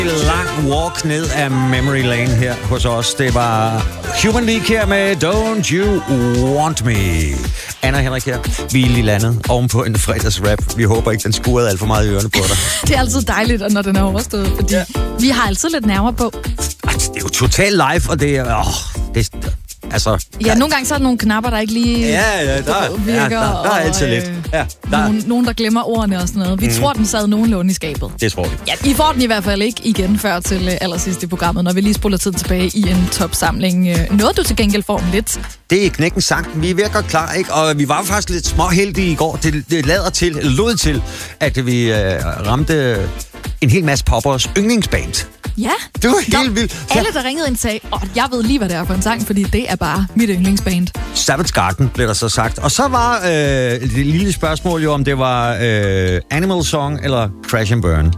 Lang walk ned af Memory Lane her hos os. Det var Human League her med Don't You Want Me. Anna og Henrik her. Vi er lige landet ovenpå en fredagsrap. Vi håber ikke, den skurede alt for meget i ørerne på dig. Det er altid dejligt, når den er overstået, fordi vi har altid lidt nerver på. Det er jo totalt live, og det er... Altså, ja, nogle gange så er der nogle knapper, der ikke lige virker. Der er altid lidt. Ja, nogen, der glemmer ordene og sådan noget. Vi tror, den sad nogenlunde i skabet. Det tror vi. Ja, I får den i hvert fald ikke igen før til allersidst i programmet, når vi lige spoler tiden tilbage i en topsamling. Noget du til gengæld får lidt. Det er knækken sang. Vi er ved at gøre klar, ikke? Og vi var faktisk lidt småheldige i går. Det lod til, at vi ramte en hel masse poppers yndlingsband. Ja. Det var helt vildt. Alle, der ringede ind, sagde, jeg ved lige, hvad det er for en sang, fordi det er bare mit yndlingsband. Savage Garden, blev der så sagt. Og så var det lille spørgsmål jo, om det var Animal Song eller Crash and Burn.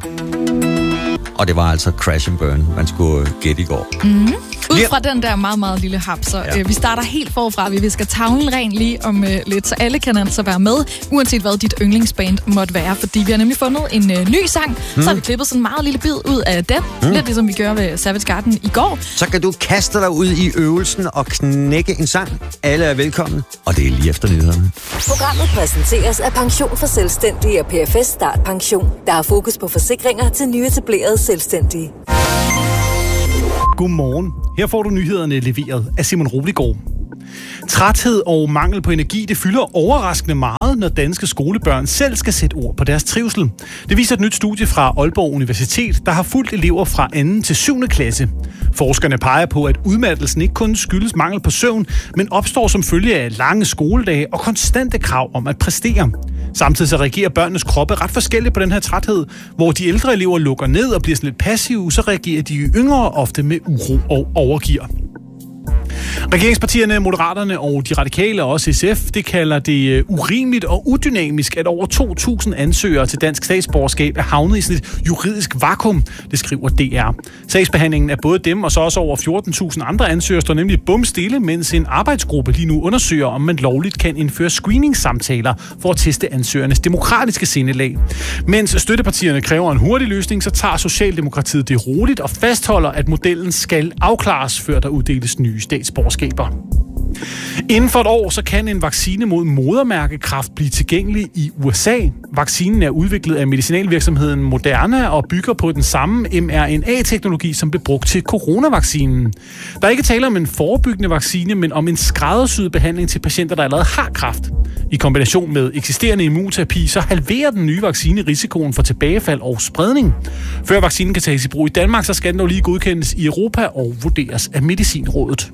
Og det var altså Crash and Burn, man skulle gætte i går. Mm-hmm. Ud fra den der meget, meget lille hap, så vi starter helt forfra. Vi visker tavlen ren lige om lidt, så alle kan altså være med, uanset hvad dit yndlingsband måtte være. Fordi vi har nemlig fundet en ny sang, så har vi klippet sådan en meget lille bid ud af den. Lidt ligesom vi gjorde ved Savage Garden i går. Så kan du kaste dig ud i øvelsen og knække en sang. Alle er velkomne, og det er lige efter nyhederne. Programmet præsenteres af Pension for Selvstændige og PFS Start Pension, der har fokus på forsikringer til nyetablerede selvstændige. Godmorgen. Her får du nyhederne leveret af Simon Roligård. Træthed og mangel på energi, det fylder overraskende meget, når danske skolebørn selv skal sætte ord på deres trivsel. Det viser et nyt studie fra Aalborg Universitet, der har fulgt elever fra 2. til 7. klasse. Forskerne peger på, at udmattelsen ikke kun skyldes mangel på søvn, men opstår som følge af lange skoledage og konstante krav om at præstere. Samtidig så reagerer børnenes kroppe ret forskelligt på den her træthed. Hvor de ældre elever lukker ned og bliver sådan lidt passive, så reagerer de yngre ofte med uro og overgiver. Regeringspartierne, Moderaterne og de radikale og også SF, det kalder det urimeligt og udynamisk, at over 2.000 ansøgere til dansk statsborgerskab er havnet i sådan et juridisk vakuum, det skriver DR. Sagsbehandlingen af både dem og så også over 14.000 andre ansøgere står nemlig bumstille, mens en arbejdsgruppe lige nu undersøger, om man lovligt kan indføre screening-samtaler for at teste ansøgernes demokratiske sindelag. Mens støttepartierne kræver en hurtig løsning, så tager Socialdemokratiet det roligt og fastholder, at modellen skal afklares, før der uddeles nye statsborgerskaber. Inden for et år, så kan en vaccine mod modermærkekræft blive tilgængelig i USA. Vaccinen er udviklet af medicinalvirksomheden Moderna og bygger på den samme mRNA-teknologi, som blev brugt til coronavaccinen. Der er ikke tale om en forebyggende vaccine, men om en skræddersyet behandling til patienter, der allerede har kræft. I kombination med eksisterende immunterapi, så halverer den nye vaccine risikoen for tilbagefald og spredning. Før vaccinen kan tages i brug i Danmark, så skal den dog lige godkendes i Europa og vurderes af Medicinrådet.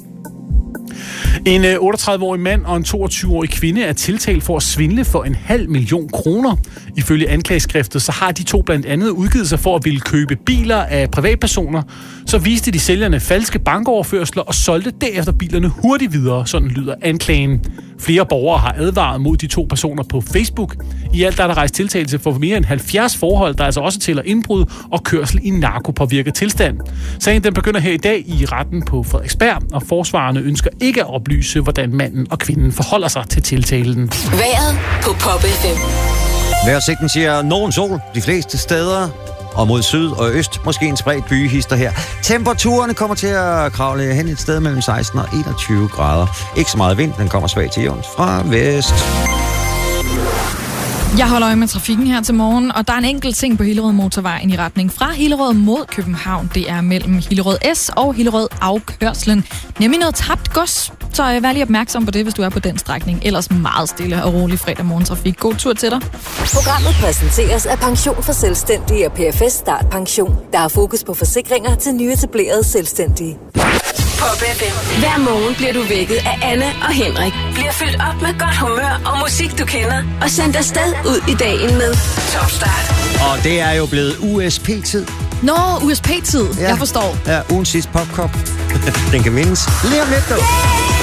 En 38-årig mand og en 22-årig kvinde er tiltalt for at svindle for 500.000 kroner. Ifølge anklageskriftet så har de to blandt andet udgivet sig for at ville købe biler af privatpersoner. Så viste de sælgerne falske bankoverførsler og solgte derefter bilerne hurtigt videre, sådan lyder anklagen. Flere borgere har advaret mod de to personer på Facebook. I alt er der rejst tiltagelse for mere end 70 forhold, der altså også tæller indbrud og kørsel i narkopåvirket tilstand. Sagen den begynder her i dag i retten på Frederiksberg, og forsvarerne ønsker ikke at oplyse, hvordan manden og kvinden forholder sig til tiltalen. Vejret på Pop FM. Vejrudsigten siger nogen sol de fleste steder, og mod syd og øst måske en spredt byhister her. Temperaturerne kommer til at kravle hen et sted mellem 16 og 21 grader. Ikke så meget vind, den kommer svagt til jævnt fra vest. Jeg holder øje med trafikken her til morgen, og der er en enkelt ting på Hillerød Motorvejen i retning fra Hillerød mod København. Det er mellem Hillerød S og Hillerød afkørslen. Nemlig noget tabt gods, så vær lige opmærksom på det, hvis du er på den strækning. Ellers meget stille og rolig fredag morgentrafik. God tur til dig. Programmet præsenteres af Pension for Selvstændige og PFS Start Pension, der har fokus på forsikringer til nyetablerede selvstændige. Pop FM. Hver morgen bliver du vækket af Anna og Henrik. Bliver fyldt op med godt humør og musik, du kender. Og sendt afsted ud i dagen med Top Start. Og det er jo blevet USP-tid. Nå, USP-tid. Ja. Jeg forstår. Ja, ugens sidste popkop. Den kan vindes lige om lidt, dog.